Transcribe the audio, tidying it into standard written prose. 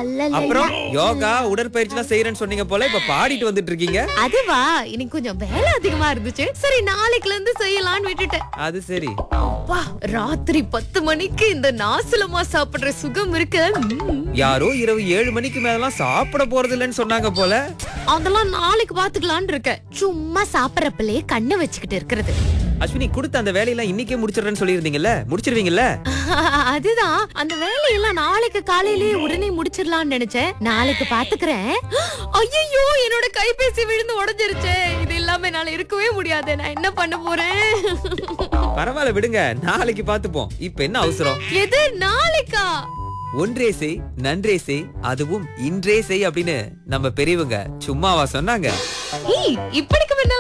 அப்புறம் யோகா உடற்பயிற்சி செய்யறேன்னு சொன்னீங்க போல, இப்ப பாடிட்டு வந்துட்டு இருக்கீங்க. அதுவா, இன்னைக்கு கொஞ்சம் வேலை அதிகமா இருந்துச்சு. சரி, நாளைக்குல இருந்து செய்யலாம்னு விட்டுட்டேன். அது சரி. அப்பா, ராத்திரி 10 மணிக்கு இந்த நாசலமா சாப்பிடுற சுகம் இருக்கு. யாரோ இரவு 7 மணிக்கு மேலாம் சாப்பிட போறது இல்லைன்னு சொன்னாங்க போல. அதெல்லாம் நாளைக்கு பாத்துக்கலாம்னு இருக்கேன். சும்மா சாப்பிடறப்பலே கண்ணை வச்சுக்கிட்டு இருக்கிறது. அஸ்வினி, கொடுத்த அந்த வேலையெல்லாம் இன்னைக்கே முடிச்சிடுறேன்னு சொல்லியிருந்தீங்கல்ல, முடிச்சிருவீங்கல்ல? அதுதான், அந்த வேலையெல்லாம் நாளைக்கு காலையிலேயே உடனே முடிச்சிடலாம்னு நினைச்சேன். நாளைக்கு பாத்துக்கிறேன். ஐயோ, என்னோட கைபேசி விழுந்து உடைஞ்சிருச்சே. இது இல்லாம என்னால இருக்கவே முடியாது. நான் என்ன பண்ண போறேன்? பரவாயில்ல விடுங்க, நாளைக்கு பாத்துப்போம். இப்ப என்ன அவசரம்? எது நாளைக்கா? ஒன்றே செய் நன்றே செய், அதுவும் இன்றே செய் அப்படின்னு நம்ம பெரியவங்க சும்மாவா சொன்னாங்க? இப்படிக்கு முன்னால